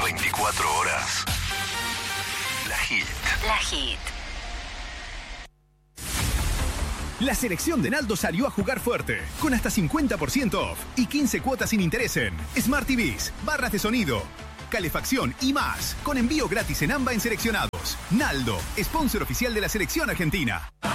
24 horas. La Hit. La Hit. La selección de Naldo salió a jugar fuerte, con hasta 50% off y 15 cuotas sin interés en Smart TVs, barras de sonido, calefacción y más, con envío gratis en AMBA en seleccionados. Naldo, sponsor oficial de la selección argentina.